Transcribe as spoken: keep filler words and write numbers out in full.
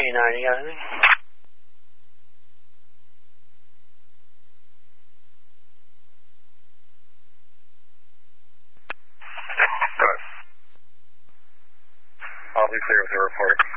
nine, you got anything? Good. I'll be clear with the report.